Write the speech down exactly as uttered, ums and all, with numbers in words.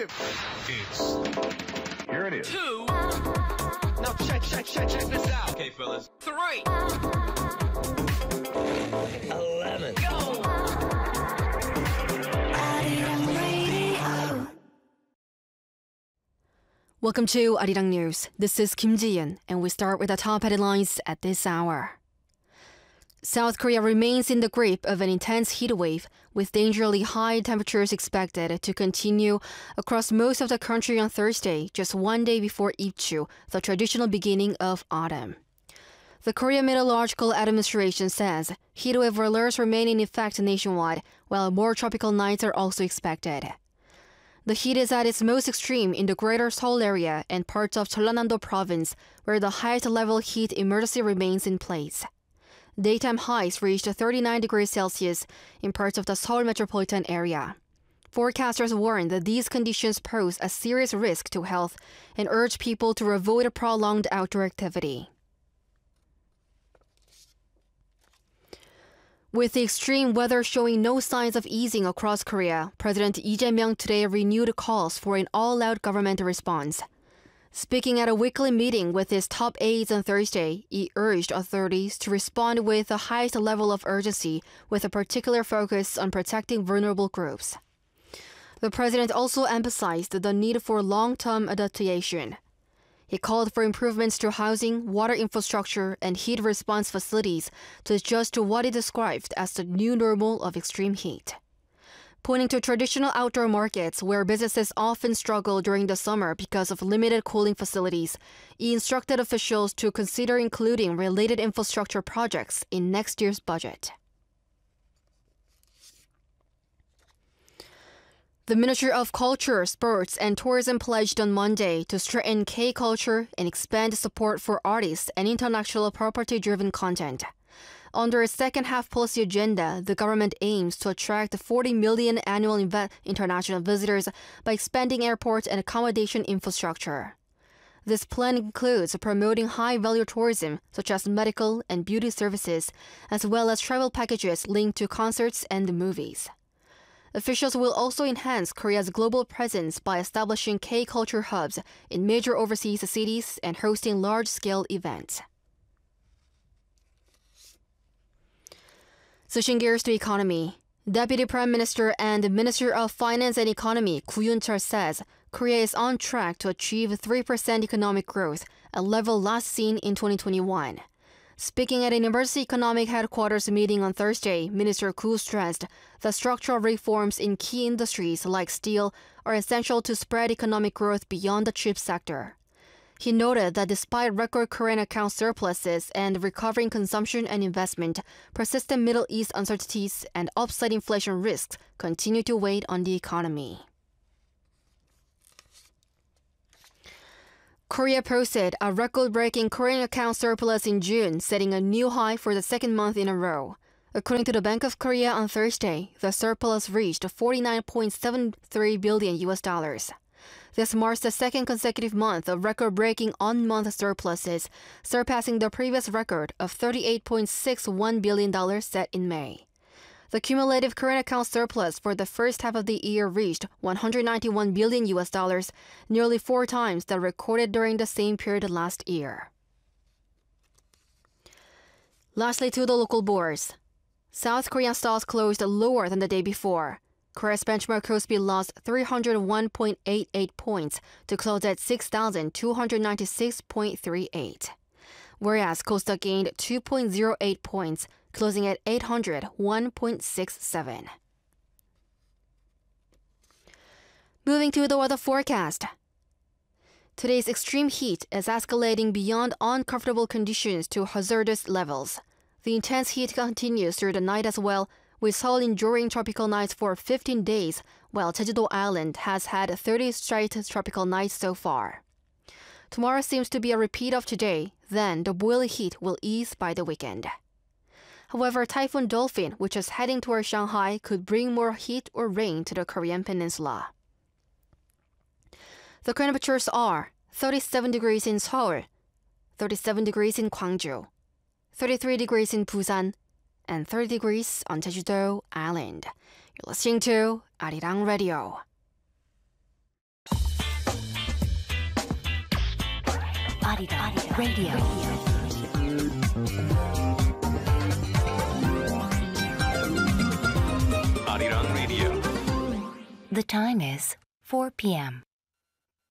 it. It's... Here it is. Two. Now check, check, check, check this out. Okay, fellas. Three. Eleven. Go. Welcome to Arirang News. This is Kim Ji-yeon, and we start with the top headlines at this hour. South Korea remains in the grip of an intense heat wave, with dangerously high temperatures expected to continue across most of the country on Thursday, just one day before Ipchu, the traditional beginning of autumn. The Korea Meteorological Administration says heat wave alerts remain in effect nationwide, while more tropical nights are also expected. The heat is at its most extreme in the greater Seoul area and parts of Jeollanam-do province, where the highest level heat emergency remains in place. Daytime highs reached thirty-nine degrees Celsius in parts of the Seoul metropolitan area. Forecasters warn that these conditions pose a serious risk to health and urge people to avoid prolonged outdoor activity. With the extreme weather showing no signs of easing across Korea, President Lee Jae-myung today renewed calls for an all-out government response. Speaking at a weekly meeting with his top aides on Thursday, he urged authorities to respond with the highest level of urgency, with a particular focus on protecting vulnerable groups. The president also emphasized the need for long-term adaptation. He called for improvements to housing, water infrastructure, and heat response facilities to adjust to what he described as the new normal of extreme heat. Pointing to traditional outdoor markets where businesses often struggle during the summer because of limited cooling facilities, he instructed officials to consider including related infrastructure projects in next year's budget. The Ministry of Culture, Sports, and Tourism pledged on Monday to strengthen K-culture and expand support for artists and intellectual property-driven content. Under its second-half policy agenda, the government aims to attract forty million annual inv- international visitors by expanding airport and accommodation infrastructure. This plan includes promoting high-value tourism, such as medical and beauty services, as well as travel packages linked to concerts and movies. Officials will also enhance Korea's global presence by establishing K-culture hubs in major overseas cities and hosting large-scale events. Switching gears to economy, Deputy Prime Minister and Minister of Finance and Economy Koo Yoon-chul says Korea is on track to achieve three percent economic growth, a level last seen in twenty twenty-one. Speaking at an emergency economic headquarters meeting on Thursday, Minister Koo stressed that structural reforms in key industries like steel are essential to spread economic growth beyond the chip sector. He noted that despite record current account surpluses and recovering consumption and investment, persistent Middle East uncertainties and upside inflation risks continue to weigh on the economy. Korea posted a record-breaking current account surplus in June, setting a new high for the second month in a row. According to the Bank of Korea on Thursday, the surplus reached forty-nine point seven three billion U S dollars. This marks the second consecutive month of record-breaking on-month surpluses, surpassing the previous record of thirty-eight point six one billion dollars set in May. The cumulative current account surplus for the first half of the year reached one hundred ninety-one billion U S dollars, nearly four times that recorded during the same period last year. Lastly, to the local bourse. South Korean stocks closed lower than the day before. Korea's benchmark Kospi lost three hundred one point eight eight points to close at six thousand two hundred ninety-six point three eight, whereas Kosdaq gained two point zero eight points, closing at eight hundred one point six seven. Moving to the weather forecast. Today's extreme heat is escalating beyond uncomfortable conditions to hazardous levels. The intense heat continues through the night as well, with Seoul enduring tropical nights for fifteen days, while Jeju-do Island has had thirty straight tropical nights so far. Tomorrow seems to be a repeat of today, then the boiling heat will ease by the weekend. However, Typhoon Dolphin, which is heading toward Shanghai, could bring more heat or rain to the Korean peninsula. The current temperatures are thirty-seven degrees in Seoul, thirty-seven degrees in Gwangju, thirty-three degrees in Busan, and thirty degrees on Jeju-do Island. You're listening to Arirang Radio. Arirang Radio. Arirang Radio. The time is four p.m.